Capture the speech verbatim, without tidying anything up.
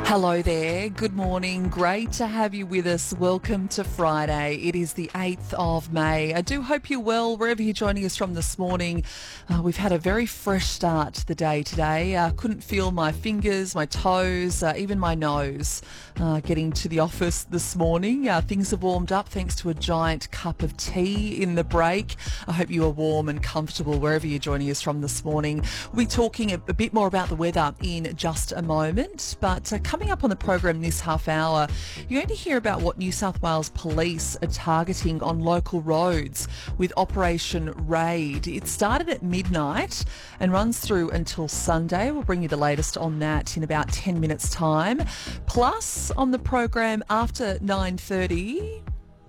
Hello there. Good morning. Great to have you with us. Welcome to Friday. It is the eighth of May. I do hope you're well wherever you're joining us from this morning. Uh, we've had a very fresh start to the day today. I uh, couldn't feel my fingers, my toes, uh, even my nose uh, getting to the office this morning. Uh, things have warmed up thanks to a giant cup of tea in the break. I hope you are warm and comfortable wherever you're joining us from this morning. We'll be talking a, a bit more about the weather in just a moment, but uh, coming up on the program this half hour, you're going to hear about what New South Wales Police are targeting on local roads with Operation Raid. It started at midnight and runs through until Sunday. We'll bring you the latest on that in about ten minutes' time. Plus, on the program after nine thirty,